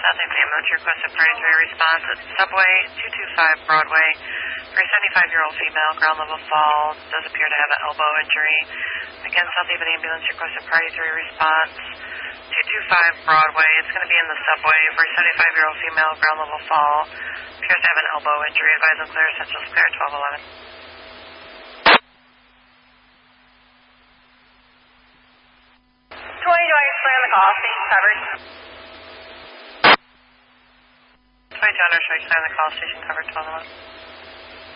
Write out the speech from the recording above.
South Ambulance requested priority 3 response at Subway, 225 Broadway. For a 75-year-old female, ground level fall, does appear to have an elbow injury. Again, South Haven Ambulance requested priority 3 response, 225 Broadway. It's going to be in the Subway. For a 75-year-old female, ground level fall, appears to have an elbow injury. Advise and clear, Essentials clear at 1211. 20, do I explain on the call? Station covered. 2200, should I explain the call? Station covered 1211.